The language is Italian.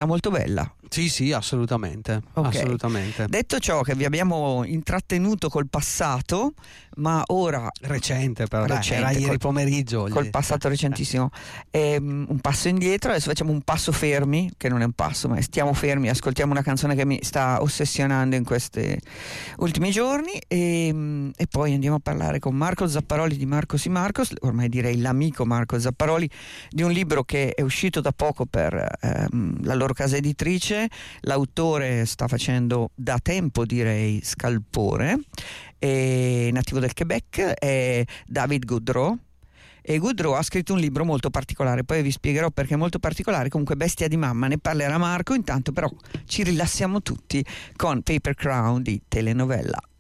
molto bella. Sì, assolutamente. Okay. Assolutamente. Detto ciò, che vi abbiamo intrattenuto col passato, ma ora Recente, però recente, era ieri pomeriggio. col passato recentissimo, un passo indietro. Adesso facciamo un passo fermi, che non è un passo, ma stiamo fermi, ascoltiamo una canzone che mi sta ossessionando in questi ultimi giorni, e poi andiamo a parlare con Marco Zapparoli di Marcos y Marcos, ormai direi l'amico Marco Zapparoli, di un libro che è uscito da poco per la loro casa editrice. L'autore sta facendo da tempo, direi, scalpore, è nativo del Quebec, è David Goodreau, e Goodreau ha scritto un libro molto particolare, poi vi spiegherò perché è molto particolare. Comunque Bestia di mamma, ne parlerà Marco. Intanto però ci rilassiamo tutti con Paper Crown di Telenovela.